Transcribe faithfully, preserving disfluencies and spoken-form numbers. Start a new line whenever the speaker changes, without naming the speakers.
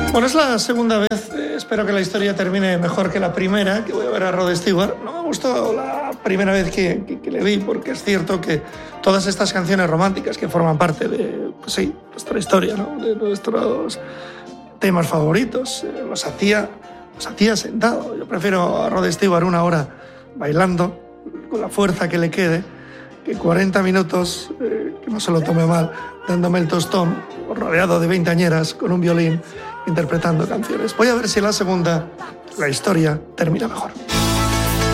Bueno, es la segunda vez, eh, espero que la historia termine mejor que la primera, que voy a ver a Rod Stewart. No me gustó la primera vez que, que, que le vi, porque es cierto que todas estas canciones románticas que forman parte de, pues sí, nuestra historia, ¿no? De nuestros temas favoritos, eh, los hacía, los hacía sentado. Yo prefiero a Rod Stewart una hora bailando, con la fuerza que le quede, que cuarenta minutos, eh, que no se lo tome mal, dándome el tostón, rodeado de veinteañeras, con un violín, interpretando canciones. Voy a ver si la segunda, la historia, termina mejor.